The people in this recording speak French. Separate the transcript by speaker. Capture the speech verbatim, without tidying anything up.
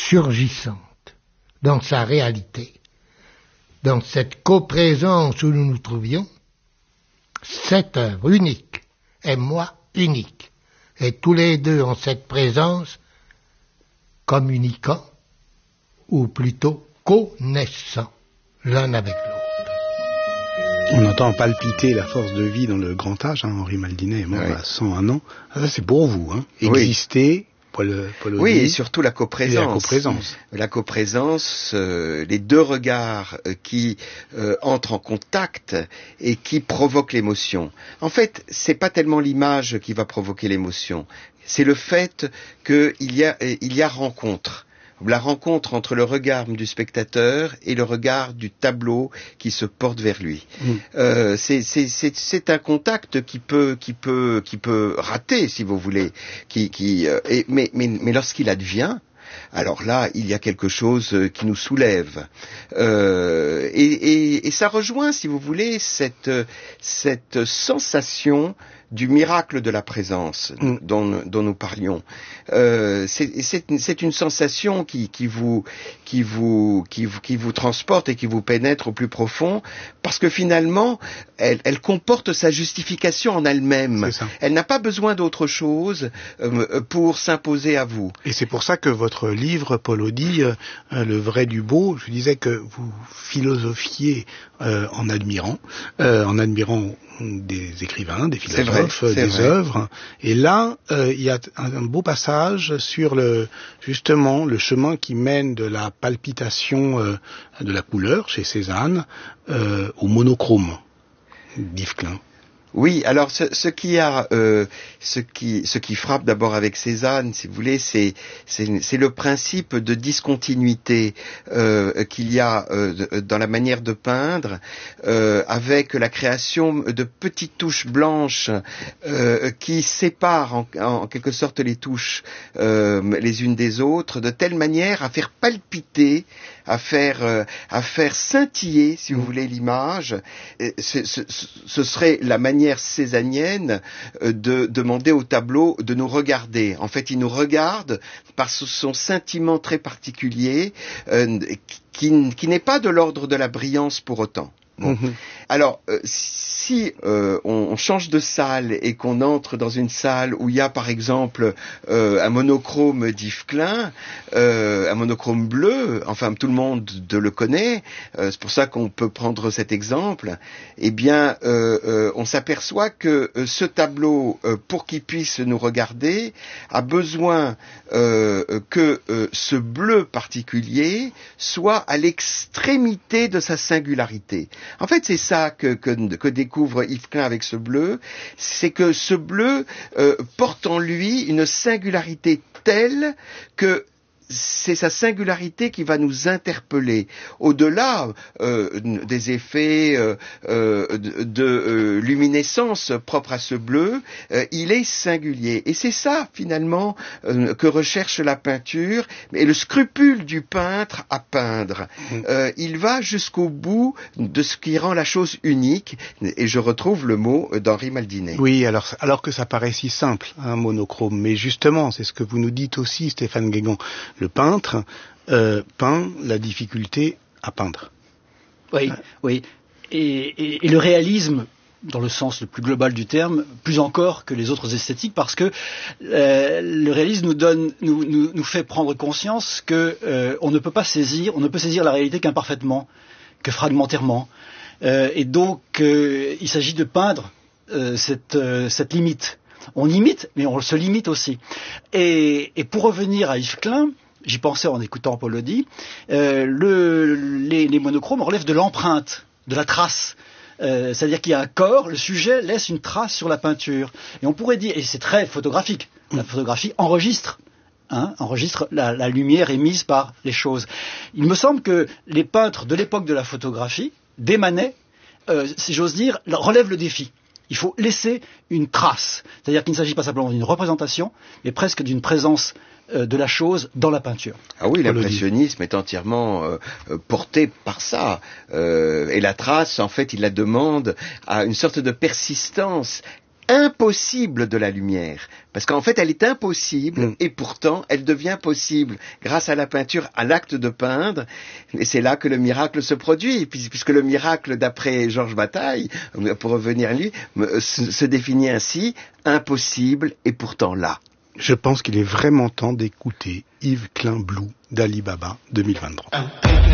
Speaker 1: surgissante dans sa réalité, dans cette coprésence où nous nous trouvions, cette œuvre unique est moi unique, et tous les deux en cette présence communiquant, ou plutôt connaissant l'un avec l'autre.
Speaker 2: On entend palpiter la force de vie dans le grand âge, hein. Henri Maldinet est mort oui. à cent un ans. Ah, ça c'est pour vous, hein. Exister, oui. Paul, Paul
Speaker 3: oui, et surtout la coprésence.
Speaker 2: Et la coprésence.
Speaker 3: La coprésence, euh, les deux regards euh, qui euh, entrent en contact et qui provoquent l'émotion. En fait, c'est pas tellement l'image qui va provoquer l'émotion, c'est le fait qu'il y a, il y a rencontre. La rencontre entre le regard du spectateur et le regard du tableau qui se porte vers lui. Mmh. Euh, c'est, c'est, c'est, c'est un contact qui peut, qui peut, qui peut rater, si vous voulez. Qui, qui, euh, et, mais, mais, mais lorsqu'il advient, alors là, il y a quelque chose qui nous soulève. Euh, et, et, et ça rejoint, si vous voulez, cette, cette sensation du miracle de la présence mm. dont, dont nous parlions. Euh, c'est, c'est, c'est une sensation qui, qui, vous, qui, vous, qui, vous, qui vous transporte et qui vous pénètre au plus profond, parce que finalement, elle, elle comporte sa justification en elle-même. Elle n'a pas besoin d'autre chose euh, pour s'imposer à vous.
Speaker 2: Et c'est pour ça que votre livre, Paul Audy, euh, Le vrai du beau, je disais que vous philosophiez euh, en admirant, euh, en admirant des écrivains, des philosophes, vrai, des vrai. œuvres. Et là, euh, il y a un, un beau passage sur le justement le chemin qui mène de la palpitation euh, de la couleur chez Cézanne euh, au monochrome d'Yves Klein.
Speaker 3: Oui, alors ce, ce qui a, euh, ce qui, ce qui frappe d'abord avec Cézanne, si vous voulez, c'est, c'est, c'est le principe de discontinuité euh, qu'il y a euh, dans la manière de peindre, euh, avec la création de petites touches blanches euh, qui séparent en, en quelque sorte les touches euh, les unes des autres, de telle manière à faire palpiter, à faire, euh, à faire scintiller, si vous voulez, l'image. Ce, ce, ce serait la manière cézannienne de demander au tableau de nous regarder. En fait, il nous regarde par son sentiment très particulier euh, qui, qui n'est pas de l'ordre de la brillance pour autant. Bon. Mmh. Alors, euh, si euh, on, on change de salle et qu'on entre dans une salle où il y a, par exemple, euh, un monochrome d'Yves Klein, euh, un monochrome bleu, enfin tout le monde de le connaît, euh, c'est pour ça qu'on peut prendre cet exemple, eh bien, euh, euh, on s'aperçoit que euh, ce tableau, euh, pour qu'il puisse nous regarder, a besoin euh, que euh, ce bleu particulier soit à l'extrémité de sa singularité. En fait, c'est ça que, que, que découvre Yves Klein avec ce bleu, c'est que ce bleu euh, porte en lui une singularité telle que c'est sa singularité qui va nous interpeller. Au-delà euh, des effets euh, euh, de, de euh, luminescence propres à ce bleu, euh, il est singulier. Et c'est ça, finalement, euh, que recherche la peinture, et le scrupule du peintre à peindre. Euh, il va jusqu'au bout de ce qui rend la chose unique, et je retrouve le mot d'Henri Maldinet.
Speaker 2: Oui, alors, alors que ça paraît si simple, un monochrome, mais justement, c'est ce que vous nous dites aussi, Stéphane Guégan. Le peintre euh, peint la difficulté à peindre.
Speaker 4: Oui, oui. Et, et, et le réalisme, dans le sens le plus global du terme, plus encore que les autres esthétiques, parce que euh, le réalisme nous donne, nous, nous, nous fait prendre conscience que euh, on ne peut pas saisir, on ne peut saisir la réalité qu'imparfaitement, que fragmentairement. Euh, et donc, euh, il s'agit de peindre euh, cette, euh, cette limite. On imite, mais on se limite aussi. Et, et pour revenir à Yves Klein, j'y pensais en écoutant Paul Audy, euh, le, les, les monochromes relèvent de l'empreinte, de la trace. Euh, c'est-à-dire qu'il y a un corps, le sujet laisse une trace sur la peinture. Et on pourrait dire, et c'est très photographique, la photographie enregistre, hein, enregistre la, la lumière émise par les choses. Il me semble que les peintres de l'époque de la photographie, dès Manet, euh, si j'ose dire, relèvent le défi. Il faut laisser une trace. C'est-à-dire qu'il ne s'agit pas simplement d'une représentation, mais presque d'une présence euh, de la chose dans la peinture.
Speaker 3: Ah oui, l'impressionnisme est entièrement euh, porté par ça. Euh, et la trace, en fait, il la demande à une sorte de persistance impossible de la lumière. Parce qu'en fait, elle est impossible,
Speaker 2: mm.
Speaker 3: et pourtant, elle devient possible grâce à la peinture, à l'acte de peindre. Et c'est là que le miracle se produit, puisque le miracle, d'après Georges Bataille, pour revenir à lui, se définit ainsi: impossible et pourtant là.
Speaker 2: Je pense qu'il est vraiment temps d'écouter Yves Klein Blue d'Ali Baba deux mille vingt-trois.